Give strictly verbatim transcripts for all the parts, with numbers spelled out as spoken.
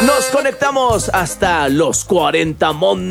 Nos conectamos hasta los cuarenta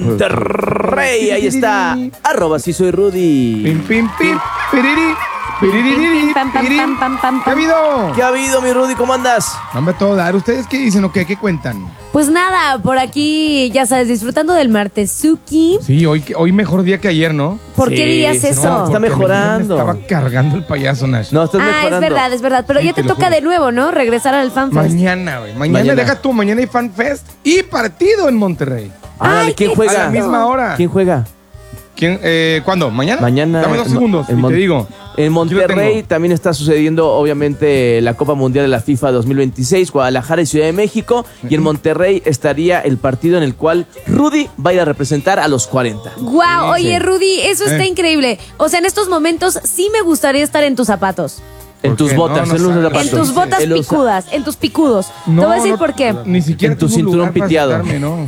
Monterrey. Ahí está, arroba si soy Rudy. Pim, pim, pim, piriri, piriri, Pam, pam, piriri. pam, pam, pam, ¿Qué ha pam. habido? ¿Qué ha habido, mi Rudy? ¿Cómo andas? Hombre, todo dar. ¿Ustedes qué dicen o qué? ¿Qué cuentan? Pues nada, por aquí, ya sabes, disfrutando del martesuki. Sí, hoy, hoy mejor día que ayer, ¿no? ¿Por Sí, qué dirías sí, eso? no, está Porque mejorando. me estaba cargando el payaso, Nash. No, estás ah, mejorando. es verdad, es verdad. Pero Sí, ya te, te lo toca juro. de nuevo, ¿no? Regresar al FanFest. Mañana, güey. Mañana, Mañana. deja tú. Mañana hay FanFest y partido en Monterrey. Ándale, Ay, ¿quién qué juega? A la misma hora. ¿Quién juega? ¿Quién, eh, ¿Cuándo? ¿Mañana? Mañana. Dame dos en- segundos en y Mon- te digo. En Aquí lo Monterrey tengo. también está sucediendo, obviamente, la Copa Mundial de la FIFA dos mil veintiséis, Guadalajara y Ciudad de México. Y en Monterrey estaría el partido en el cual Rudy va a ir a representar a los cuarenta. Guau, oye, Sí. Rudy, eso está Eh. increíble. O sea, en estos momentos sí me gustaría estar en tus zapatos. En ¿Por tus qué? botas, No, no en los sabes. zapatos. En tus botas En los- picudas, en tus picudos. Te voy a decir no, por qué. Ni siquiera En tu tengo un cinturón lugar para piteado. sentarme, no.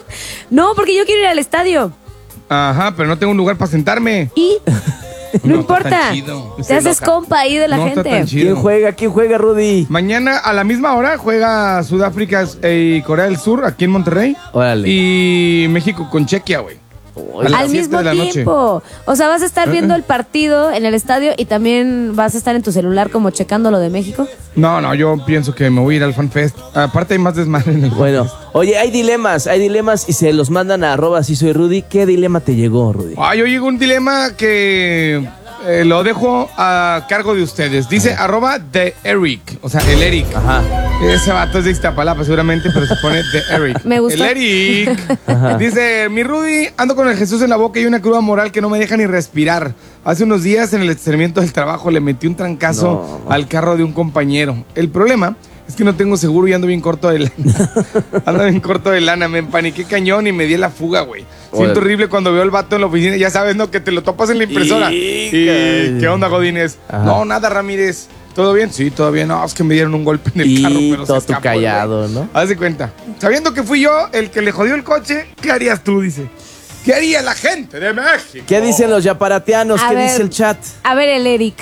No, porque yo quiero ir al estadio. Ajá, pero no tengo un lugar para sentarme. Y no, No, está importa. tan chido. Te haces compa ahí de la No está gente. tan chido. ¿Quién juega? ¿Quién juega, Rudy? Mañana a la misma hora juega Sudáfrica y Corea del Sur aquí en Monterrey. Órale. Y México con Chequia, güey. Oye, a las Al siete mismo de la noche. tiempo. O sea, vas a estar viendo el partido en el estadio y también vas a estar en tu celular como checando lo de México. No, no, yo pienso que me voy a ir al FanFest. Aparte hay más desmadre en el Bueno, oye, hay dilemas, hay dilemas y se los mandan a arroba si soy Rudy. ¿Qué dilema te llegó, Rudy? Ah, yo llego a un dilema que eh, lo dejo a cargo de ustedes. Dice arroba de Eric, o sea, el Eric. Ajá. Ese vato es de Iztapalapa seguramente, pero se pone de Eric. Me gustó. El Eric. Dice, mi Rudy, ando con el Jesús en la boca y una cruda moral que no me deja ni respirar. Hace unos días en el estacionamiento del trabajo le metí un trancazo No. al carro de un compañero. El problema es que no tengo seguro y ando bien corto de lana. Ando bien corto de lana, me empaniqué cañón y me di la fuga, güey. Siento Órale. horrible cuando veo el vato en la oficina, ya sabes, ¿no? Que te lo topas en la impresora. Y- Y, ¿qué onda, Godínez? Ajá. No, nada, Ramírez. ¿Todo bien? Sí, todo bien. No, es que me dieron un golpe en el Y carro, pero se todo tú escapó, güey. callado, ¿no? Haz de cuenta. Sabiendo que fui yo el que le jodió el coche, ¿qué harías tú? Dice. ¿Qué haría la gente de México? ¿Qué dicen los yaparateanos? A ¿Qué ver. dice el chat? A ver, el Eric.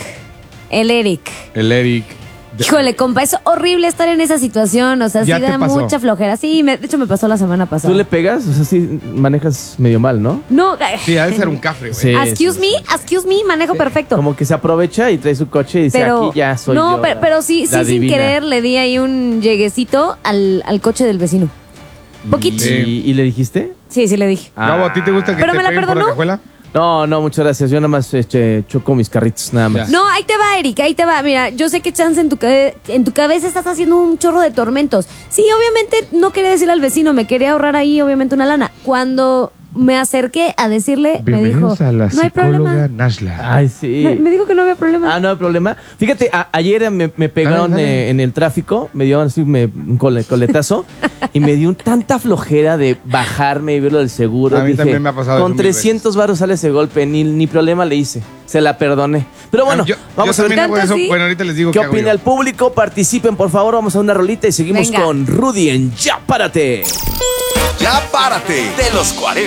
El Eric. El Eric. Híjole, compa, es horrible estar en esa situación. O sea, sí ¿Ya te da pasó? mucha flojera. Sí, me- de hecho me pasó la semana pasada. ¿Tú le pegas? O sea, sí manejas medio mal, ¿no? No, Sí, ha de ser un cafre, güey. Sí. excuse me, excuse me, manejo perfecto. Como que se aprovecha y trae su coche y dice, pero aquí ya soy no, yo. pero, la- pero sí, la sí, sin divina. querer le di ahí un lleguecito al, al coche del vecino. Poquito. ¿Y, y le dijiste? Sí, sí le dije. Gabo, ¿a ti te gusta que Pero te me la peguen por la perdonó. cajuela? No, no, muchas gracias. Yo nada más este, choco mis carritos, nada más. Ya. No, ahí te va, Eric, ahí te va. Mira, yo sé que chance en tu, cabe- en tu cabeza estás haciendo un chorro de tormentos. Sí, obviamente no quería decirle al vecino, me quería ahorrar ahí, obviamente, una lana. Cuando me acerqué a decirle, me dijo, no hay problema. Nashla. Ay, sí. Me, me dijo que no había problema. Ah, no hay problema. Fíjate, a- ayer me, me pegaron Dale, dale. eh, en el tráfico, me dieron así me- un cole- coletazo y me dio un- tanta flojera de bajarme y verlo del seguro. A mí Dije, también me ha pasado con eso mil trescientos varos sale ese golpe, ni, ni problema le hice. Se la perdoné. Pero bueno, Ah, yo, vamos yo a ver también hago ¿Tanto eso. así? Bueno, ahorita les digo qué qué hago opina yo. el público. Participen, por favor. Vamos a una rolita y seguimos Venga. con Rudy en Ya Párate. Ya párate de los cuarenta.